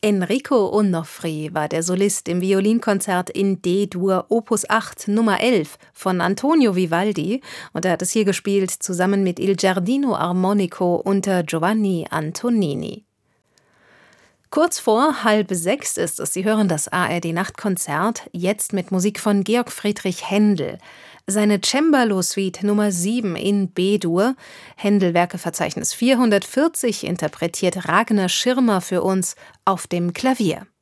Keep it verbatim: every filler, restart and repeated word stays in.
Enrico Onofri war der Solist im Violinkonzert in D-Dur Opus acht Nummer elf von Antonio Vivaldi und er hat es hier gespielt zusammen mit Il Giardino Armonico unter Giovanni Antonini. Kurz vor halb sechs ist es. Sie hören das A R D-Nachtkonzert, jetzt mit Musik von Georg Friedrich Händel. Seine Cembalo-Suite Nummer sieben in B-Dur, Händel-Werkeverzeichnis vierhundertvierzig, interpretiert Ragnar Schirmer für uns auf dem Klavier.